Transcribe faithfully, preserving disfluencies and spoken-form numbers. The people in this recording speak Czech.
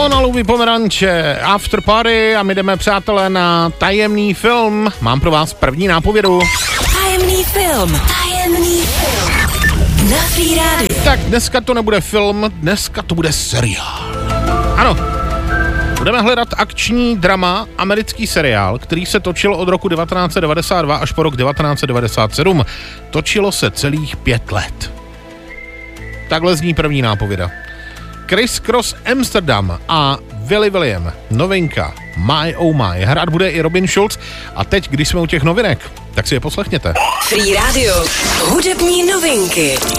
Ilona Luby Pomeranče, After Party a my jdeme, přátelé, na tajemný film. Mám pro vás první nápovědu. Tajemný film. Tajemný film. Na Free Radio. Tak dneska to nebude film, dneska to bude seriál. Ano, budeme hledat akční drama, americký seriál, který se točil od roku devatenáct set devadesát dva až po rok devatenáct set devadesát sedm. Točilo se celých pět let. Takhle zní první nápověda. Criss Cross Amsterdam a Willy William, novinka My Oh My. Hrát bude i Robin Schulz a teď, když jsme u těch novinek, tak si je poslechněte. Free Radio. Hudební novinky.